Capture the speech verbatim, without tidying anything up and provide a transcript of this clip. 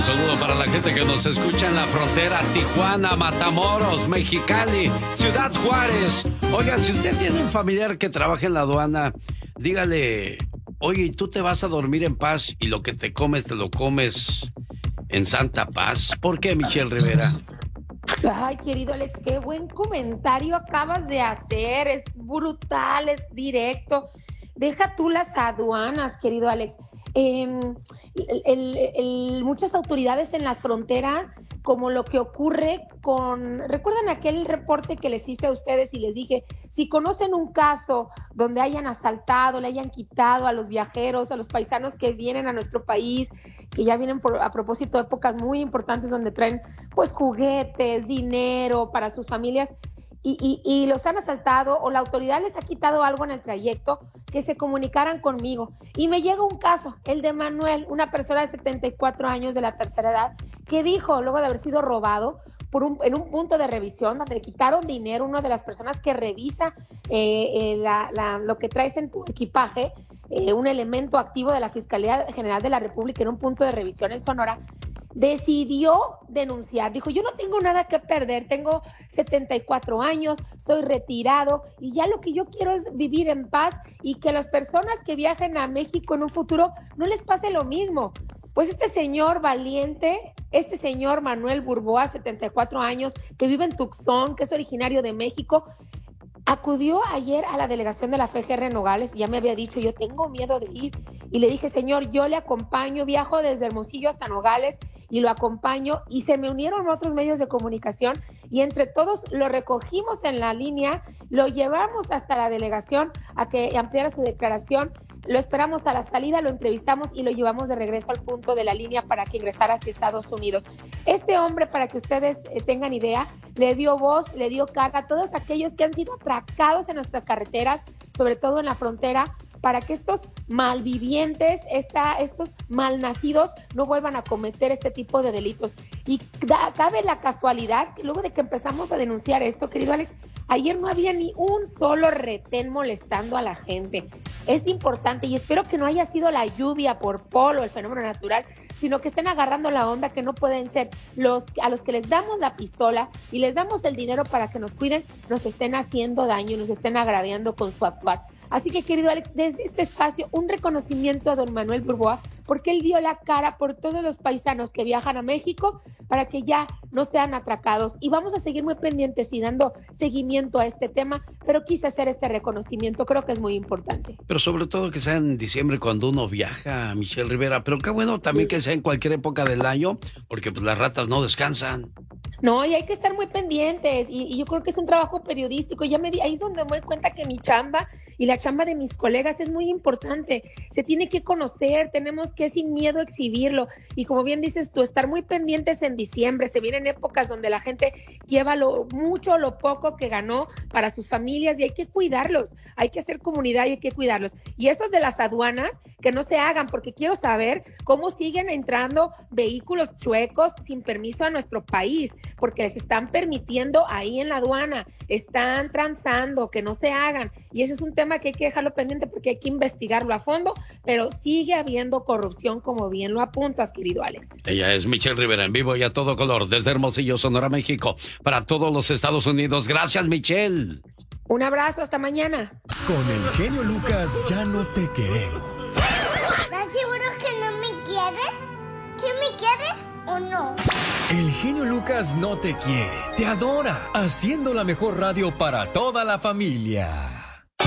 Un saludo para la gente que nos escucha en la frontera, Tijuana, Matamoros, Mexicali, Ciudad Juárez. Oiga, si usted tiene un familiar que trabaja en la aduana, dígale, oye, ¿tú te vas a dormir en paz y lo que te comes, te lo comes en santa paz? ¿Por qué, Michelle Rivera? Ay, querido Alex, qué buen comentario acabas de hacer. Es brutal, es directo. Deja tú las aduanas, querido Alex. Eh, el, el, el, muchas autoridades en las fronteras, como lo que ocurre con... ¿Recuerdan aquel reporte que les hice a ustedes y les dije, si conocen un caso donde hayan asaltado, le hayan quitado a los viajeros, a los paisanos que vienen a nuestro país, que ya vienen por, a propósito de épocas muy importantes donde traen pues juguetes, dinero para sus familias, y, y, y los han asaltado o la autoridad les ha quitado algo en el trayecto, que se comunicaran conmigo? Y me llega un caso, el de Manuel, una persona de setenta y cuatro años de la tercera edad, que dijo, luego de haber sido robado por un, en un punto de revisión, donde le quitaron dinero, una de las personas que revisa eh, eh, la, la, lo que traes en tu equipaje, eh, un elemento activo de la Fiscalía General de la República en un punto de revisión en Sonora, decidió denunciar. Dijo, yo no tengo nada que perder, tengo setenta y cuatro años, soy retirado y ya lo que yo quiero es vivir en paz y que las personas que viajen a México en un futuro no les pase lo mismo. Pues este señor valiente, este señor Manuel Burboa, setenta y cuatro años, que vive en Tucson, que es originario de México, acudió ayer a la delegación de la F G R Nogales y ya me había dicho, yo tengo miedo de ir. Y le dije, señor, yo le acompaño, viajo desde Hermosillo hasta Nogales y lo acompaño. Y se me unieron otros medios de comunicación y entre todos lo recogimos en la línea, lo llevamos hasta la delegación a que ampliara su declaración. Lo esperamos a la salida, lo entrevistamos y lo llevamos de regreso al punto de la línea para que ingresara hacia Estados Unidos. Este hombre, para que ustedes eh, tengan idea, le dio voz, le dio cara a todos aquellos que han sido atracados en nuestras carreteras, sobre todo en la frontera, para que estos malvivientes, esta, estos malnacidos no vuelvan a cometer este tipo de delitos. Y da, cabe la casualidad que luego de que empezamos a denunciar esto, querido Alex, ayer no había ni un solo retén molestando a la gente. Es importante y espero que no haya sido la lluvia por polo, el fenómeno natural, sino que estén agarrando la onda, que no pueden ser los a los que les damos la pistola y les damos el dinero para que nos cuiden, nos estén haciendo daño, nos estén agraviando con su actuar. Así que, querido Alex, desde este espacio, un reconocimiento a don Manuel Burboa, porque él dio la cara por todos los paisanos que viajan a México para que ya no sean atracados. Y vamos a seguir muy pendientes y dando seguimiento a este tema, pero quise hacer este reconocimiento, creo que es muy importante. Pero sobre todo que sea en diciembre cuando uno viaja, Michelle Rivera, pero qué bueno también sí. Que sea en cualquier época del año, porque pues las ratas no descansan. No, y hay que estar muy pendientes, y, y yo creo que es un trabajo periodístico, ya me di, ahí es donde me doy cuenta que mi chamba y la chamba de mis colegas es muy importante, se tiene que conocer, tenemos que sin miedo exhibirlo, y como bien dices tú, estar muy pendientes en diciembre, se vienen épocas donde la gente lleva lo mucho o lo poco que ganó para sus familias, y hay que cuidarlos, hay que hacer comunidad y hay que cuidarlos, y estos de las aduanas, que no se hagan, porque quiero saber cómo siguen entrando vehículos chuecos sin permiso a nuestro país, porque les están permitiendo ahí en la aduana, están transando, que no se hagan, y ese es un tema que hay que dejarlo pendiente porque hay que investigarlo a fondo, pero sigue habiendo corrupción, como bien lo apuntas, querido Alex. Ella es Michelle Rivera, en vivo y a todo color, desde Hermosillo, Sonora, México, para todos los Estados Unidos. Gracias, Michelle. Un abrazo, hasta mañana. Con el genio Lucas ya no te queremos. ¿Estás seguro que no me quieres? ¿Sí me quieres o no? El genio Lucas no te quiere, te adora, haciendo la mejor radio para toda la familia.